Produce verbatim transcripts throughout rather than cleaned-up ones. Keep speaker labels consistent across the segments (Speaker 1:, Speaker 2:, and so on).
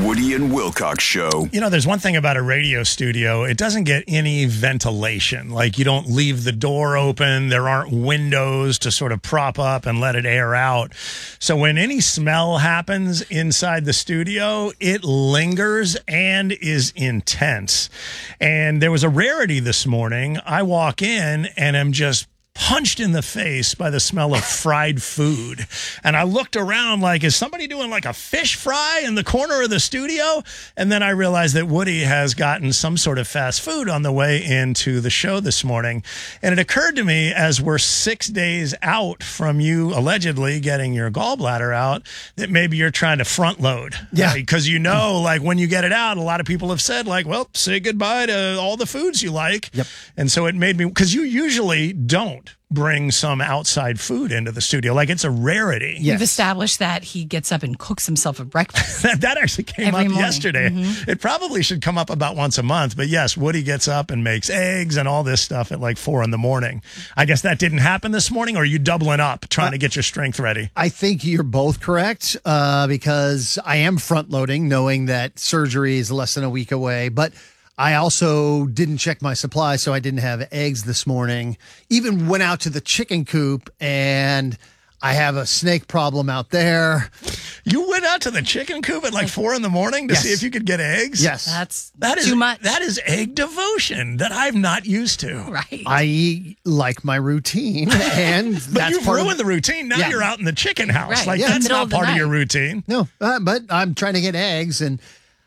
Speaker 1: Woody and Wilcox Show.
Speaker 2: You know, there's one thing about a radio studio. It doesn't get any ventilation. Like, you don't leave the door open. There aren't windows to sort of prop up and let it air out. So when any smell happens inside the studio, it lingers and is intense. And there was a rarity this morning. I walk in and am just punched in the face by the smell of fried food. And I looked around like, is somebody doing like a fish fry in the corner of the studio? And then I realized that Woody has gotten some sort of fast food on the way into the show this morning. And it occurred to me, as we're six days out from you allegedly getting your gallbladder out, that maybe you're trying to front load.
Speaker 3: Yeah.
Speaker 2: Because you know, like when you get it out, a lot of people have said like, well, say goodbye to all the foods you like.
Speaker 3: Yep.
Speaker 2: And so it made me, because you usually don't bring some outside food into the studio. Like, it's a rarity.
Speaker 3: Yes.
Speaker 4: We've established that he gets up and cooks himself a breakfast.
Speaker 2: that, that actually came
Speaker 4: Every
Speaker 2: up
Speaker 4: morning.
Speaker 2: yesterday.
Speaker 4: Mm-hmm.
Speaker 2: It probably should come up about once a month. But yes, Woody gets up and makes eggs and all this stuff at like four in the morning. I guess that didn't happen this morning, or are you doubling up trying uh, to get your strength ready?
Speaker 3: I think you're both correct uh, because I am front loading, knowing that surgery is less than a week away. But I also didn't check my supply, so I didn't have eggs this morning. Even went out to the chicken coop, and I have a snake problem out there.
Speaker 2: You went out to the chicken coop at like four in the morning to
Speaker 3: Yes.
Speaker 2: see if you could get eggs?
Speaker 3: Yes.
Speaker 4: That's
Speaker 2: That is
Speaker 4: too much.
Speaker 2: That is egg devotion that I'm not used to.
Speaker 4: right.
Speaker 3: I like my routine, and
Speaker 2: But
Speaker 3: that's
Speaker 2: you've
Speaker 3: part
Speaker 2: ruined
Speaker 3: of,
Speaker 2: the routine. Now
Speaker 3: Yeah.
Speaker 2: you're out in the chicken house.
Speaker 4: Right.
Speaker 2: Like,
Speaker 4: Yeah.
Speaker 2: that's
Speaker 4: Middle
Speaker 2: not
Speaker 4: of the
Speaker 2: part of
Speaker 4: night.
Speaker 2: your routine.
Speaker 3: No, uh, but I'm trying to get eggs, and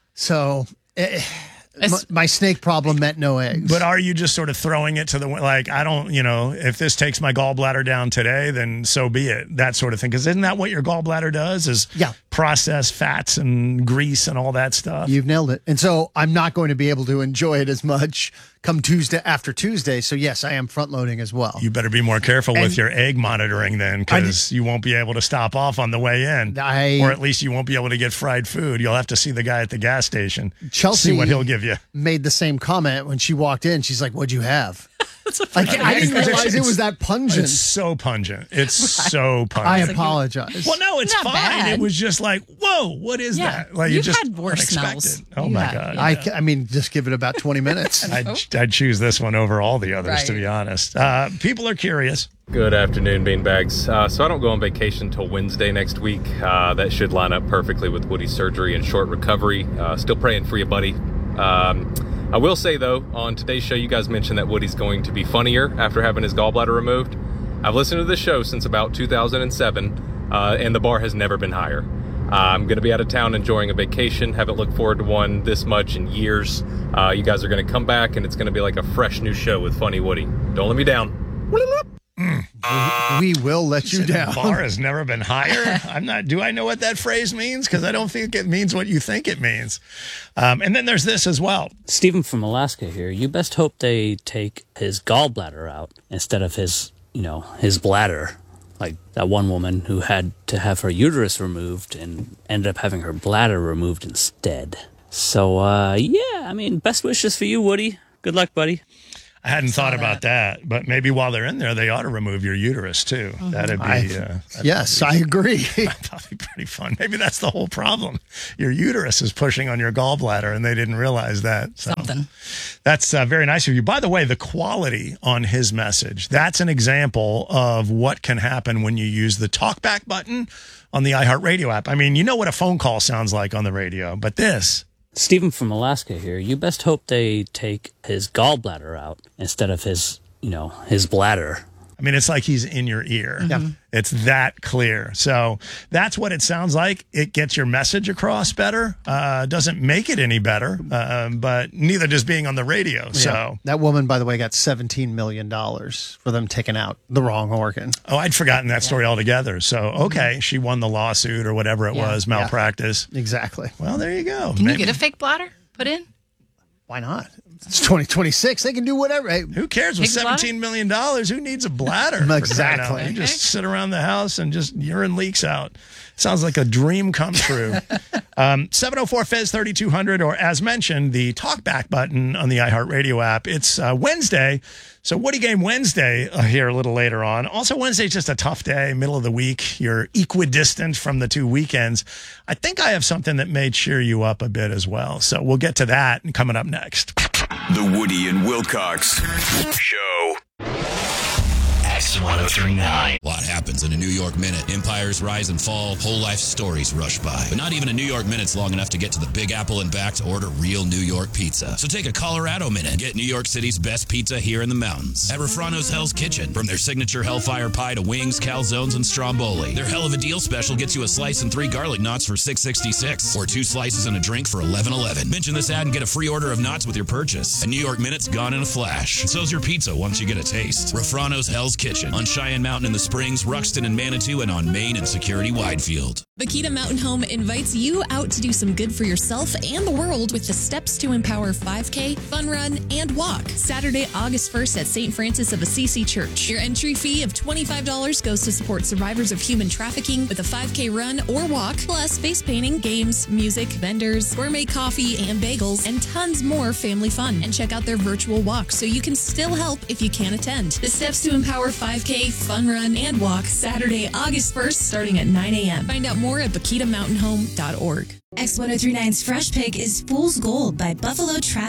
Speaker 3: so eh, my,
Speaker 4: It's-
Speaker 3: my snake problem meant no eggs.
Speaker 2: But are you just sort of throwing it to the, like, I don't, you know, if this takes my gallbladder down today, then so be it, that sort of thing. Because isn't that what your gallbladder does, is
Speaker 3: Yeah.
Speaker 2: process fats and grease and all that stuff?
Speaker 3: You've nailed it. And so I'm not going to be able to enjoy it as much come Tuesday after Tuesday. So yes, I am front loading as well.
Speaker 2: You better be more careful
Speaker 3: And-
Speaker 2: with your egg monitoring then, because you won't be able to stop off on the way in.
Speaker 3: I-
Speaker 2: or at least you won't be able to get fried food. You'll have to see the guy at the gas station.
Speaker 3: Chelsea
Speaker 2: See what he'll give you.
Speaker 3: made the same comment when she walked in. She's like, "What'd you have?" Like,
Speaker 2: funny-
Speaker 3: I didn't
Speaker 2: Because
Speaker 3: realize
Speaker 2: it's-
Speaker 3: it was that pungent.
Speaker 2: It's so pungent. It's so pungent.
Speaker 3: I apologize.
Speaker 2: Well, no, it's
Speaker 4: Not
Speaker 2: fine.
Speaker 4: bad.
Speaker 2: It was just like, whoa, what is
Speaker 4: Yeah.
Speaker 2: that? Like, you
Speaker 4: You've
Speaker 2: just
Speaker 4: had worse
Speaker 2: unexpected.
Speaker 4: smells.
Speaker 2: Oh
Speaker 4: You
Speaker 2: my
Speaker 4: have,
Speaker 2: god!
Speaker 4: yeah.
Speaker 3: I, ca- I mean, just give it about twenty minutes.
Speaker 2: I'd, I'd choose this one over all the others, to
Speaker 4: Right.
Speaker 2: be honest. Uh, people are curious.
Speaker 5: Good afternoon, Beanbags. Uh, so I don't go on vacation till Wednesday next week. Uh, that should line up perfectly with Woody's surgery and short recovery. Uh, still praying for you, buddy. Um, I will say, though, on today's show, you guys mentioned that Woody's going to be funnier after having his gallbladder removed. I've listened to this show since about two thousand seven, uh, and the bar has never been higher. Uh, I'm going to be out of town enjoying a vacation. Haven't looked forward to one this much in years. Uh, you guys are going to come back, and it's going to be like a fresh new show with Funny Woody. Don't let me down.
Speaker 3: We will let you
Speaker 2: The
Speaker 3: down.
Speaker 2: bar has never been higher. I'm not. Do I know what that phrase means? Because I don't think it means what you think it means. Um, and then there's this as well.
Speaker 6: Stephen from Alaska here. You best hope they take his gallbladder out instead of his, you know, his bladder. Like that one woman who had to have her uterus removed and ended up having her bladder removed instead. So, uh, yeah, I mean, best wishes for you, Woody. Good luck, buddy.
Speaker 2: I hadn't thought about that, but maybe while they're in there, they ought to remove your uterus too. That'd be.
Speaker 3: I-
Speaker 2: uh, that'd
Speaker 3: Yes, I agree.
Speaker 2: That'd be pretty fun. Maybe that's the whole problem. Your uterus is pushing on your gallbladder, and they didn't realize that. So
Speaker 4: Something.
Speaker 2: that's uh, very nice of you. By the way, the quality on his message, that's an example of what can happen when you use the talkback button on the iHeartRadio app. I mean, you know what a phone call sounds like on the radio, but this.
Speaker 6: Stephen from Alaska here. You best hope they take his gallbladder out instead of his, you know, his bladder.
Speaker 2: I mean, it's like he's in your ear.
Speaker 3: Yeah.
Speaker 2: It's that clear. So that's what it sounds like. It gets your message across better. Uh, doesn't make it any better, uh, but neither does being on the radio. So,
Speaker 3: That woman, by the way, got seventeen million dollars for them taking out the wrong organ.
Speaker 2: oh, I'd forgotten that story altogether. So, okay, she won the lawsuit or whatever it
Speaker 4: Yeah.
Speaker 2: was, malpractice.
Speaker 3: Exactly.
Speaker 2: Well, there you go.
Speaker 4: Can
Speaker 2: Maybe-
Speaker 4: you get a fake bladder put in?
Speaker 3: Why not? It's twenty twenty-six. They can do whatever. Hey,
Speaker 2: Who cares with
Speaker 4: Pig's bladder?
Speaker 2: seventeen million dollars? Who needs a bladder? for crying out
Speaker 3: Exactly.
Speaker 2: loud? You just sit around the house and just urine leaks out. Sounds like a dream come true. Um, seven oh four Fez thirty-two hundred, or as mentioned, the talkback button on the iHeartRadio app. It's uh, Wednesday, so Woody Game Wednesday uh, here a little later on. Also, Wednesday's just a tough day, middle of the week. You're equidistant from the two weekends. I think I have something that may cheer you up a bit as well. So we'll get to that coming up next.
Speaker 1: The Woody and Wilcox Show.
Speaker 7: X ten thirty-nine. A lot happens in a New York minute. Empires rise and fall. Whole life stories rush by. But not even a New York minute's long enough to get to the Big Apple and back to order real New York pizza. So take a Colorado minute. Get New York City's best pizza here in the mountains. At Refrano's Hell's Kitchen. From their signature Hellfire Pie to wings, calzones, and stromboli. Their hell of a deal special gets you a slice and three garlic knots for six sixty-six, or two slices and a drink for eleven eleven. Mention this ad and get a free order of knots with your purchase. A New York minute's gone in a flash. And so's your pizza once you get a taste. Refrano's Hell's Kitchen on Cheyenne Mountain in the Springs, Ruxton and Manitou, and on Main and Security Widefield.
Speaker 8: Bakita Mountain Home invites you out to do some good for yourself and the world with the Steps to Empower five K, Fun Run, and Walk. Saturday, August first at Saint Francis of Assisi Church. Your entry fee of twenty-five dollars goes to support survivors of human trafficking with a five K run or walk, plus face painting, games, music, vendors, gourmet coffee and bagels, and tons more family fun. And check out their virtual walk so you can still help if you can't attend. The Steps to Empower five K, Fun Run, and Walk, Saturday, August first, starting at nine a.m. Find out more at bakita mountain home dot org.
Speaker 9: X ten thirty-nine's Fresh Pick is Fool's Gold by Buffalo Traffic.